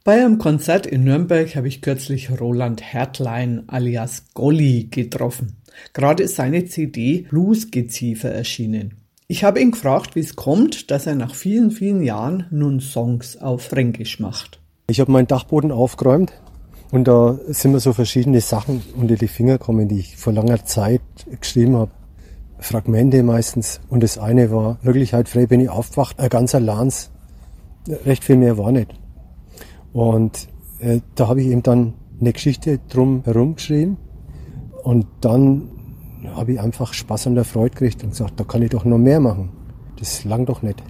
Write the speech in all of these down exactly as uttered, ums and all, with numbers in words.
Bei einem Konzert in Nürnberg habe ich kürzlich Roland Hertlein alias Golli getroffen. Gerade ist seine C D Bluesgeziefer erschienen. Ich habe ihn gefragt, wie es kommt, dass er nach vielen, vielen Jahren nun Songs auf Fränkisch macht. Ich habe meinen Dachboden aufgeräumt und da sind mir so verschiedene Sachen unter die Finger gekommen, die ich vor langer Zeit geschrieben habe. Fragmente meistens. Und das eine war wirklich halt frei bin ich aufgewacht, ein ganzer Lanz. Recht viel mehr war nicht. Und äh, da habe ich eben dann eine Geschichte drum herum geschrieben und dann habe ich einfach Spaß an der Freude gekriegt und gesagt, da kann ich doch noch mehr machen. Das langt doch nicht.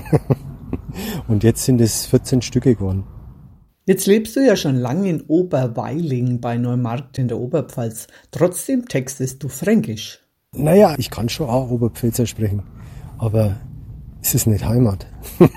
Und jetzt sind es vierzehn Stücke geworden. Jetzt lebst du ja schon lange in Oberweiling bei Neumarkt in der Oberpfalz. Trotzdem textest du Fränkisch. Naja, ich kann schon auch Oberpfälzer sprechen, aber es ist nicht Heimat.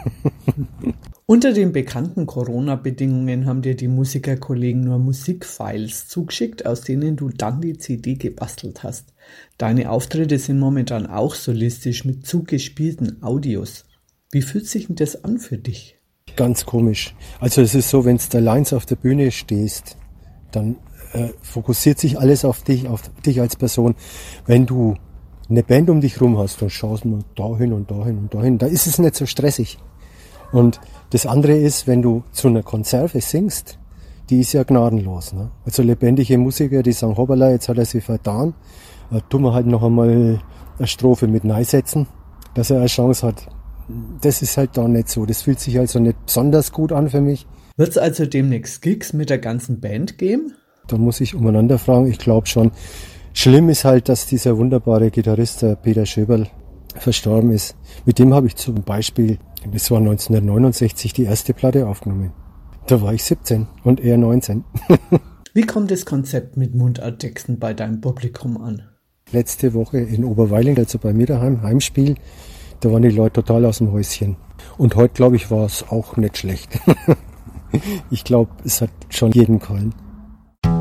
Unter den bekannten Corona-Bedingungen haben dir die Musikerkollegen nur Musikfiles zugeschickt, aus denen du dann die C D gebastelt hast. Deine Auftritte sind momentan auch solistisch mit zugespielten Audios. Wie fühlt sich denn das an für dich? Ganz komisch. Also es ist so, wenn du allein auf der Bühne stehst, dann äh, fokussiert sich alles auf dich, auf dich als Person. Wenn du eine Band um dich rum hast, dann schaust du dahin und dahin und dahin, da ist es nicht so stressig. Und das andere ist, wenn du zu einer Konserve singst, die ist ja gnadenlos. Ne? Also lebendige Musiker, die sagen, hoppala, jetzt hat er sich vertan, äh, tun wir halt noch einmal eine Strophe mit Nein setzen, dass er eine Chance hat. Das ist halt da nicht so. Das fühlt sich also nicht besonders gut an für mich. Wird es also demnächst Gigs mit der ganzen Band geben? Da muss ich umeinander fragen, ich glaube schon. Schlimm ist halt, dass dieser wunderbare Gitarrist, der Peter Schöberl, verstorben ist. Mit dem habe ich zum Beispiel, das war neunzehnhundertneunundsechzig, die erste Platte aufgenommen. Da war ich siebzehn und er neunzehn. Wie kommt das Konzept mit Mundarttexten bei deinem Publikum an? Letzte Woche in Oberweiling, also bei mir daheim, Heimspiel, da waren die Leute total aus dem Häuschen. Und heute, glaube ich, war es auch nicht schlecht. Ich glaube, es hat schon jedem gefallen.